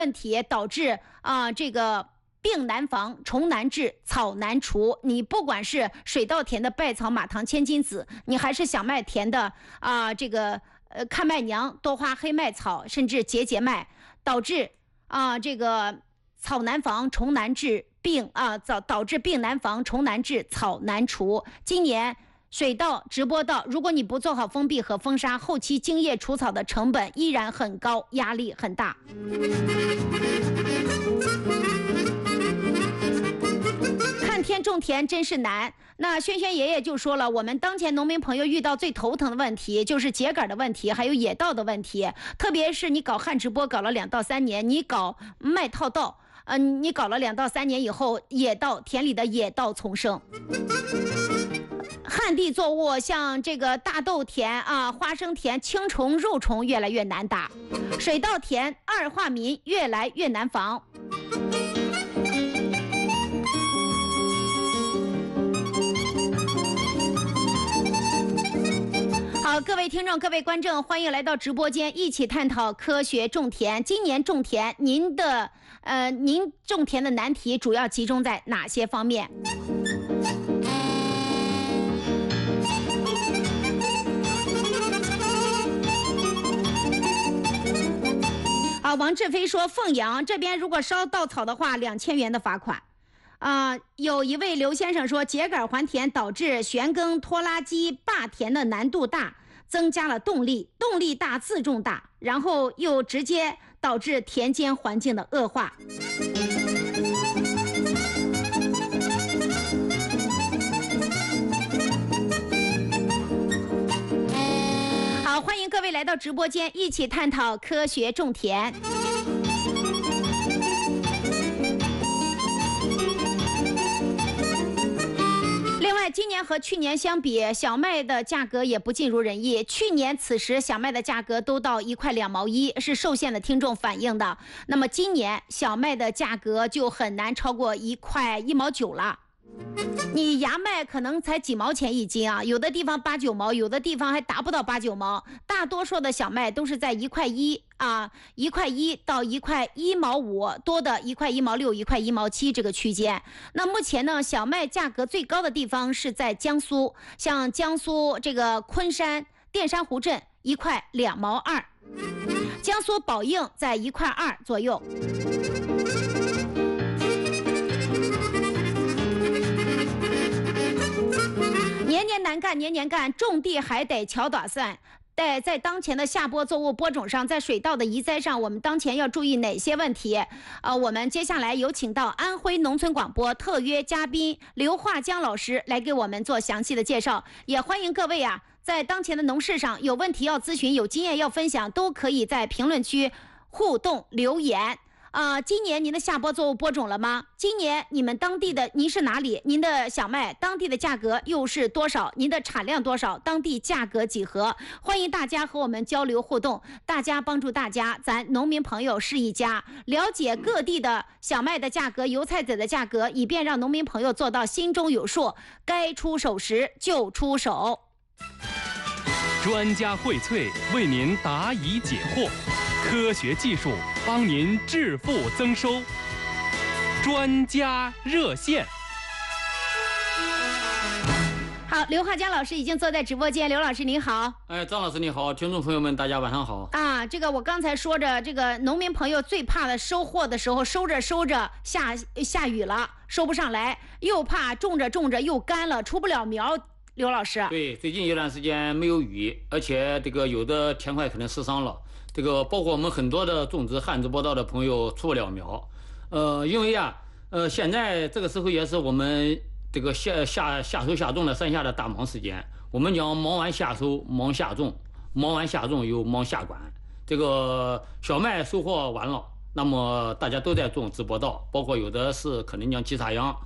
问题导致这个病难防，虫难治，草难除。你不管是水稻田的败草马唐千金子，你还是小麦田的这个看麦娘多花黑麦草，甚至节麦，导致这个草难防，虫难治，导致病难防，虫难治，草难除。今年水稻、直播稻，如果你不做好封闭和封杀，后期精液除草的成本依然很高，压力很大。看天种田真是难。那轩轩爷爷就说了，我们当前农民朋友遇到最头疼的问题就是秸秆的问题，还有野稻的问题。特别是你搞旱直播搞了2到3年，你搞麦套稻，你搞了2到3年以后，野稻田里的野稻丛生。旱地作物像这个大豆田花生田，青虫肉虫越来越难打，水稻田二化民越来越难防。好，各位听众，各位观众，欢迎来到直播间，一起探讨科学种田。今年种田，您种田的难题主要集中在哪些方面？王志飞说，凤阳这边如果烧稻草的话，2000元的罚款。有一位刘先生说，秸秆还田导致旋耕拖拉机霸田的难度大，增加了动力大自重大，然后又直接导致田间环境的恶化。好，欢迎各位来到直播间，一起探讨科学种田。另外，今年和去年相比，小麦的价格也不尽如人意。去年此时小麦的价格都到1块2毛1，是受限的听众反映的。那么今年小麦的价格就很难超过1块1毛9了。你芽麦可能才几毛钱一斤有的地方8、9毛，有的地方还达不到8、9毛。大多数的小麦都是在1块1到1块1毛5，多的1块1毛6、1块1毛7这个区间。那目前呢，小麦价格最高的地方是在江苏，像江苏这个昆山淀山湖镇1块2毛2，江苏宝应在1块2左右。年年干，种地还得巧打算。在当前的下播作物播种上，在水稻的移栽上，我们当前要注意哪些问题？我们接下来有请到安徽农村广播特约嘉宾刘化江老师来给我们做详细的介绍。也欢迎各位在当前的农事上有问题要咨询，有经验要分享，都可以在评论区互动留言。今年您的下播作物播种了吗？今年你们当地的您是哪里？您的小麦当地的价格又是多少？您的产量多少？当地价格几何？欢迎大家和我们交流互动，大家帮助大家，咱农民朋友是一家，了解各地的小麦的价格、油菜籽的价格，以便让农民朋友做到心中有数，该出手时就出手。 专家荟萃为您答疑解惑，科学技术帮您致富增收。专家热线。 好，刘化江老师已经坐在直播间。刘老师您好。 张老师你好，听众朋友们大家晚上好。 这个我刚才说着，这个农民朋友最怕的收获的时候，收着下雨了，收不上来，又怕种着又干了，出不了苗。刘老师， 对，最近一段时间没有雨，而且这个有的田块可能湿伤了，这个包括我们很多的种植旱直播稻的朋友出不了苗，因为现在这个时候也是我们这个下收下种的山下的大忙时间，我们讲忙完下收忙下种，忙完下种又忙下管，这个小麦收获完了，那么大家都在种直播稻，包括有的是可能讲急插秧，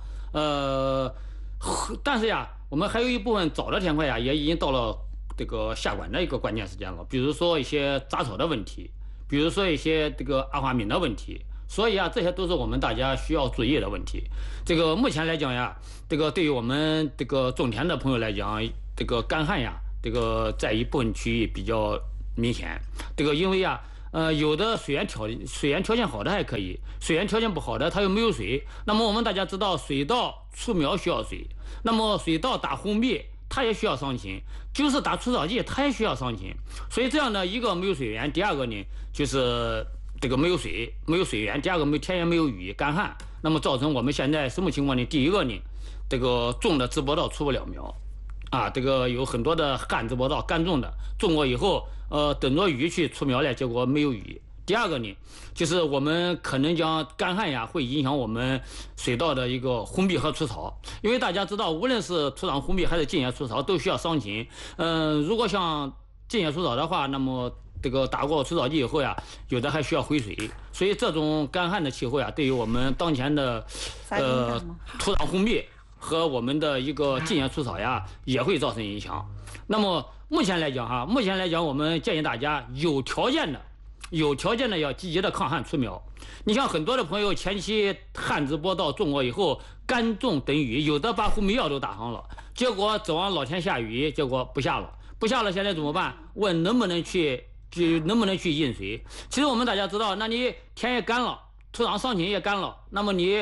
但是我们还有一部分早的田块也已经到了这个下管的一个关键时间了，比如说一些杂草的问题，比如说一些这个二化敏的问题，所以这些都是我们大家需要注意的问题。这个目前来讲这个对于我们这个种田的朋友来讲，这个干旱这个在一部分区域比较明显。这个因为有的水源条件好的还可以，水源条件不好的它又没有水。那么我们大家知道，水稻出苗需要水，那么水稻打红秆它也需要上勤，就是打除草剂它也需要上勤。所以这样呢，一个没有水源，第二个呢就是这个没有水源，第二个田野没有雨，干旱，那么造成我们现在什么情况呢？第一个呢，这个种的直播稻出不了苗。这个有很多的旱直播稻干种的，种过以后，等着雨去出苗来，结果没有雨。第二个呢，就是我们可能将干旱呀，会影响我们水稻的一个红秆和除草，因为大家知道，无论是土壤红秆还是浸叶除草，都需要上勤。如果像浸叶除草的话，那么这个打过除草剂以后呀，有的还需要回水，所以这种干旱的气候呀，对于我们当前的土壤红秆和我们的一个浸叶除草呀，也会造成影响。那么目前来讲，我们建议大家有条件的要积极的抗旱除苗。你像很多的朋友前期旱直播稻种过以后，干种等雨，有的把红秆药都打上了，结果指望老天下雨，结果不下了，现在怎么办？问能不能去引水？其实我们大家知道，那你田也干了，土壤上勤也干了，那么你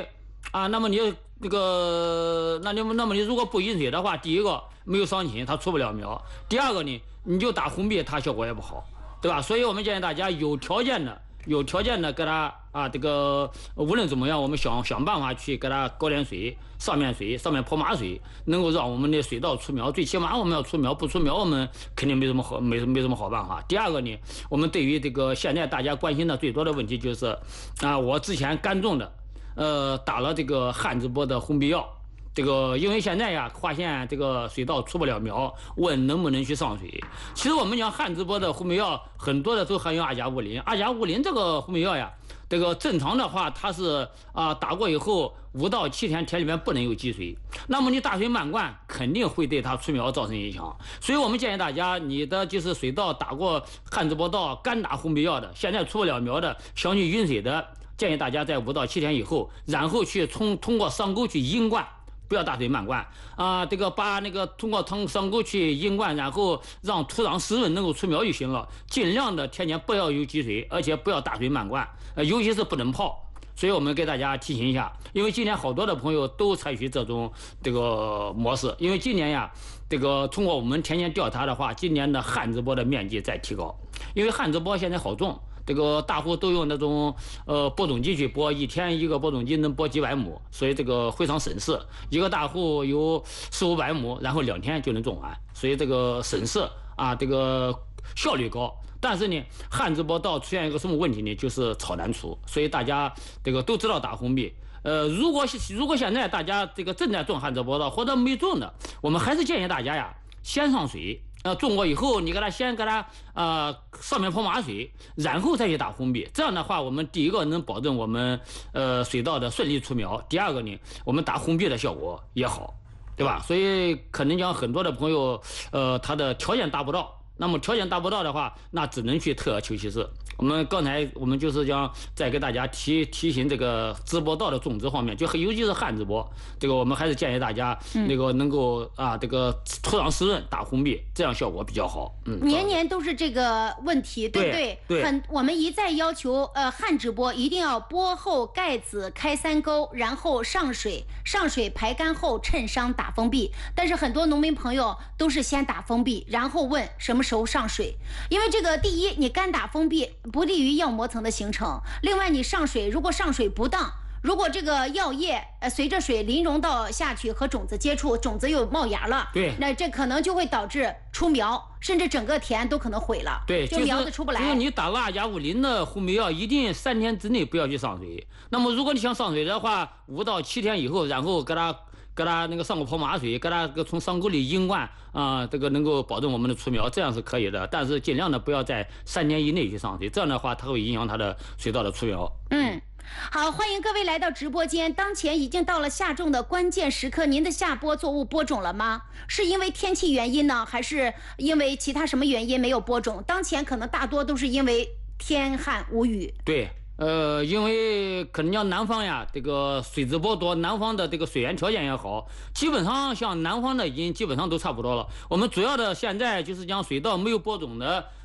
如果不引水的话，第一个没有上勤，它出不了苗；第二个呢，你就打红秆，它效果也不好，对吧？所以我们建议大家有条件的给它这个无论怎么样，我们想办法去给它搞点水，上面泼麻水，能够让我们的水稻出苗。最起码我们要出苗，不出苗我们肯定没什么好办法。第二个呢，我们对于这个现在大家关心的最多的问题就是我之前干种的。打了这个旱直播的红秆药，这个因为现在呀发现这个水稻出不了苗，问能不能去上水。其实我们讲旱直播的红秆药，很多的都含有阿甲乌林。阿甲乌林这个红秆药呀，这个正常的话它是打过以后5到7天田里面不能有积水，那么你大水漫灌肯定会对它出苗造成影响。所以我们建议大家，你的就是水稻打过旱直播稻干打红秆药的，现在出不了苗的，想去引水的。建议大家在5到7天以后，然后去通过上沟去阴灌，不要大水漫灌这个把那个通过上沟去阴灌，然后让土壤湿润能够出苗就行了。尽量的田间不要有积水，而且不要大水漫灌，尤其是不能泡。所以我们给大家提醒一下，因为今年好多的朋友都采取这个模式，因为今年呀，这个通过我们田间调查的话，今年的旱直播的面积在提高，因为旱直播现在好种。这个大户都用那种播种机去播，一天一个播种机能播几百亩，所以这个非常省事。一个大户有400-500亩，然后2天就能种完，所以这个省事这个效率高。但是呢，旱直播稻出现一个什么问题呢？就是草难除，所以大家这个都知道打红秆。如果现在大家这个正在种旱直播稻或者没种的，我们还是建议大家呀，先上水。种过以后，你先给它上面泼麻水，然后再去打红秆。这样的话，我们第一个能保证我们水稻的顺利出苗，第二个呢，我们打红秆的效果也好，对吧？所以可能讲很多的朋友他的条件达不到，那么条件达不到的话，那只能去退而求其次。刚才我们就是讲再给大家提醒这个直播稻的种植方面，就尤其是旱直播，这个我们还是建议大家那个能够这个土壤湿润打红秆，这样效果比较好。 年年都是这个问题，对不对？ 对。 我们一再要求旱直播一定要播后盖子开3沟，然后上水排干后趁伤打封闭。但是很多农民朋友都是先打封闭，然后问什么时候上水，因为这个第一，你干打封闭不利于药膜层的形成。另外，你上水如果上水不当，如果这个药液随着水淋溶到下去和种子接触，种子又冒芽了， 对， 那这可能就会导致出苗，甚至整个田都可能毁了， 对， 就苗子出不来。 就是你打了阿甲乌林的红秆药，一定3天之内不要去上水。那么如果你想上水的话，5到7天以后，然后给它那个上过泼麻水，给它从上沟里阴灌这个能够保证我们的出苗，这样是可以的。但是尽量的不要在3天以内去上水，这样的话它会影响它的水稻的出苗。 好，欢迎各位来到直播间。当前已经到了下种的关键时刻，您的下播作物播种了吗？是因为天气原因呢，还是因为其他什么原因没有播种？当前可能大多都是因为天旱无雨。 对。因为可能讲南方呀，这个水质波多，南方的这个水源条件也好，基本上像南方的已经基本上都差不多了。我们主要的现在就是讲水稻没有播种的，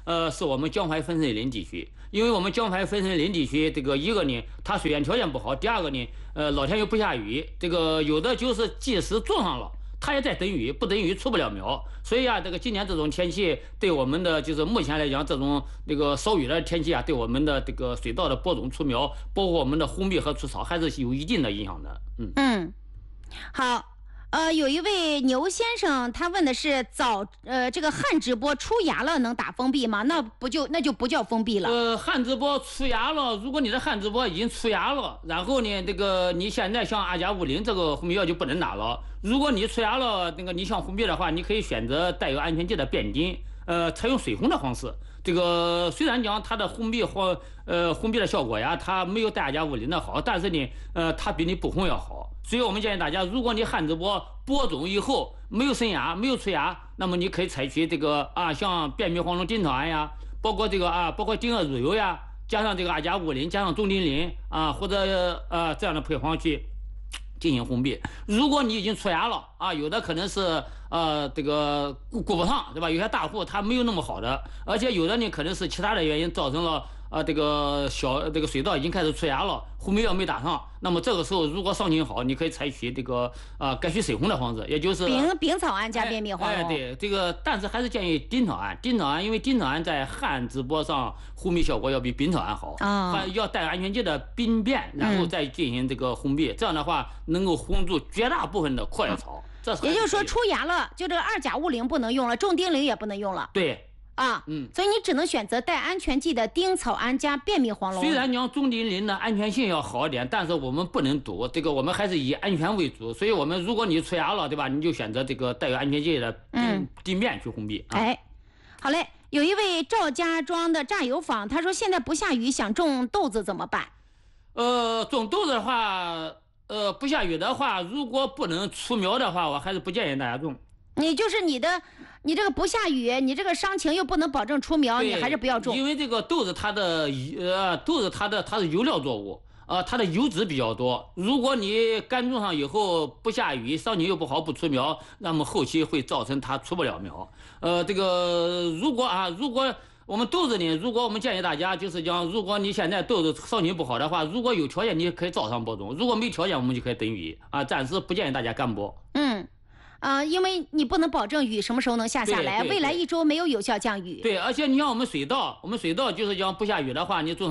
是我们江淮分水岭地区，因为我们江淮分水岭地区这个一个呢，它水源条件不好，第二个呢，老天又不下雨，这个有的就是即使种上了。它也在等雨，不等雨出不了苗，所以啊，这个今年这种天气对我们的就是目前来讲，这种这个少雨的天气啊，对我们的这个水稻的播种出苗，包括我们的烘焙和除草，还是有一定的影响的。 好。有一位牛先生，他问的是这个旱直播出芽了能打封闭吗？那就不叫封闭了。 旱直播出芽了，如果你的旱直播已经出芽了，然后呢，这个你现在像2+50这个烘焙药就不能打了。如果你出芽了，那个你想烘焙的话，你可以选择带有安全剂的变丁，采用水烘的方式。这个虽然讲它的烘焙的效果呀，它没有带2+50的好，但是呢，它比你不烘要好。所以我们建议大家，如果你旱直播播种以后没有生芽、没有出芽，那么你可以采取这个像变米黄龙丁草胺呀，包括包括丁二乳油呀，加上这个2+50，加上中丁磷或者这样的配方去进行烘焙。如果你已经出芽了有的可能是这个顾不上，对吧？有些大户他没有那么好的，而且有的呢可能是其他的原因造成了这个水稻已经开始出芽了，烘焙药没打上。那么这个时候如果伤情好，你可以采取这个改取水烘的方式，也就是丙草胺加变米黄龙。 对，这个但是还是建议丁草胺，因为丁草胺在旱直播上烘焙效果要比丙草胺好还要带安全剂的冰变，然后再进行这个烘焙，这样的话能够烘住绝大部分的阔叶草。 也就是说出芽了，就这个2+50不能用了，重丁磷也不能用了。 对。 所以你只能选择带安全剂的丁草胺加变米黄龙。 虽然讲中丁磷的安全性要好一点，但是我们不能赌，这个我们还是以安全为主。所以我们如果你出芽了，对吧？你就选择这个带有安全剂的丁面去烘焙。 好嘞。有一位赵家庄的榨油坊，他说现在不下雨，想种豆子怎么办？ 种豆子的话，不下雨的话，如果不能出苗的话，我还是不建议大家种。 你这个不下雨，你这个伤情又不能保证出苗，你还是不要种。 因为这个豆子它是油料作物它的油脂比较多。如果你干种上以后不下雨，伤情又不好不出苗，那么后期会造成它出不了苗。这个如果我们豆子呢，如果我们建议大家就是讲，如果你现在豆子伤情不好的话，如果有条件你可以早上播种，如果没条件我们就可以等雨暂时不建议大家干播。 因为你不能保证雨什么时候能下来，未来1周没有有效降雨。 对，而且你像我们水稻就是讲不下雨的话，你种